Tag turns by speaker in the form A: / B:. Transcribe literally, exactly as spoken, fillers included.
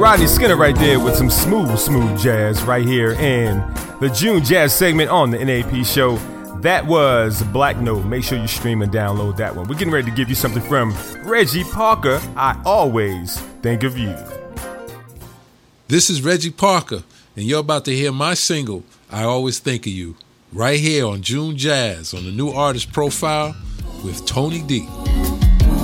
A: Rodney Skinner right there with some smooth, smooth jazz right here in the June Jazz segment on the N A P show. That was Black Note. Make sure you stream and download that one. We're getting ready to give you something from Reggie Parker. I always think of you.
B: This is Reggie Parker, and you're about to hear my single, I Always Think of You, right here on June Jazz on the New Artist Profile with Tony D.